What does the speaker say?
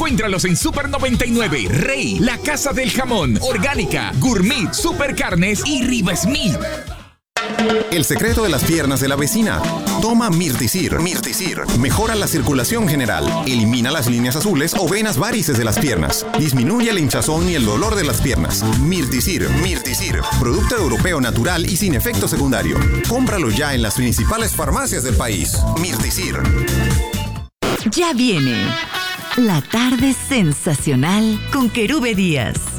Encuéntralos en Super 99, Rey, La Casa del Jamón, Orgánica, Gourmet, Super Carnes y Riva Smith. El secreto de las piernas de la vecina. Toma Mirtisir. Mirtisir mejora la circulación general, elimina las líneas azules o venas varices de las piernas, disminuye la hinchazón y el dolor de las piernas. Mirtisir. Mirtisir, producto europeo natural y sin efecto secundario. Cómpralo ya en las principales farmacias del país. Mirtisir. Ya viene la tarde sensacional con Querube Díaz.